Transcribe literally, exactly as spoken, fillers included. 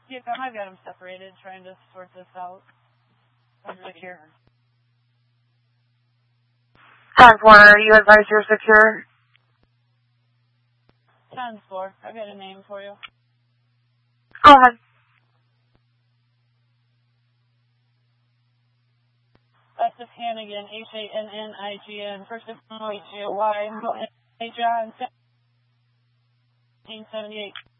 Yeah, I've got them separated, trying to sort this out. I'm secure. Transporter, you advise you're secure? ten four. I've got a name for you. Go ahead. That's the Hannigan, H A N N I G N. First of all, H A Y. Hey, John, nineteen seventy-eight.